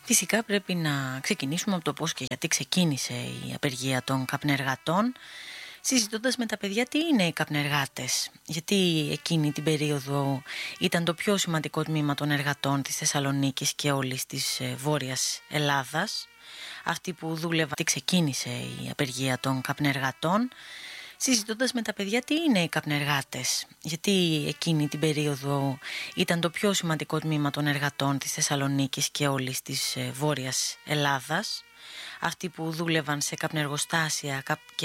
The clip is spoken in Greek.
Φυσικά πρέπει να ξεκινήσουμε από το πώς και γιατί ξεκίνησε η απεργία των καπνεργατών, συζητώντας με τα παιδιά τι είναι οι καπνεργάτες. Γιατί εκείνη την περίοδο ήταν το πιο σημαντικό τμήμα των εργατών της Θεσσαλονίκης και όλης της Βόρειας Ελλάδας. Αυτοί που δούλευαν, τι ξεκίνησε η απεργία των καπνεργατών, συζητώντας με τα παιδιά τι είναι οι καπνεργάτες. Γιατί εκείνη την περίοδο ήταν το πιο σημαντικό τμήμα των εργατών της Θεσσαλονίκης και όλης της Βόρειας Ελλάδας. Αυτοί που δούλευαν σε καπνεργοστάσια